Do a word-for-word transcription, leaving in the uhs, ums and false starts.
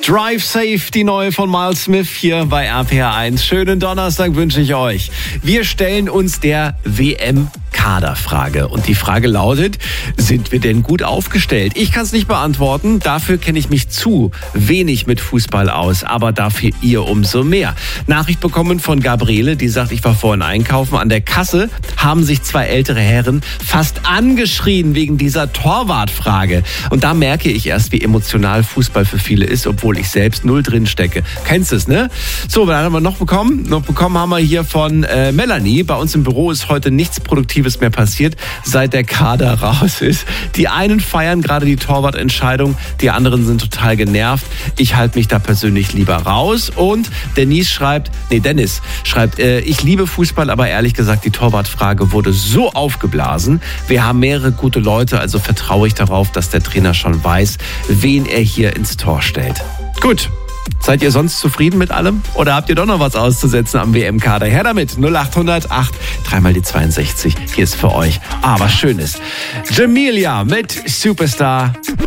Drive Safe, die neue von Miles Smith hier bei R P R eins. Schönen Donnerstag wünsche ich euch. Wir stellen uns der W M-Kaderfrage. Und die Frage lautet, sind wir denn gut aufgestellt? Ich kann es nicht beantworten. Dafür kenne ich mich zu wenig mit Fußball aus. Aber dafür ihr umso mehr. Nachricht bekommen von Gabriele, die sagt, ich war vorhin einkaufen. An der Kasse haben sich zwei ältere Herren fast angeschrien wegen dieser Torwartfrage. Und da merke ich erst, wie emotional Fußball für viele ist, obwohl ich selbst null drin stecke. Kennst du es, ne? So, was haben wir noch bekommen? Noch bekommen haben wir hier von äh, Melanie. Bei uns im Büro ist heute nichts Produktives mehr passiert, seit der Kader raus ist. Die einen feiern gerade die Torwartentscheidung, die anderen sind total genervt. Ich halte mich da persönlich lieber raus. Und Denise schreibt, nee, Dennis schreibt, äh, ich liebe Fußball, aber ehrlich gesagt, die Torwartfrage wurde so aufgeblasen. Wir haben mehrere gute Leute, also vertraue ich darauf, dass der Trainer schon weiß, wen er hier ins Tor stellt. Gut. Seid ihr sonst zufrieden mit allem? Oder habt ihr doch noch was auszusetzen am W M-Kader? Her damit. null acht null null acht, dreimal die zweiundsechzig. Hier ist für euch. Ah, was Schönes. Jamelia mit Superstar.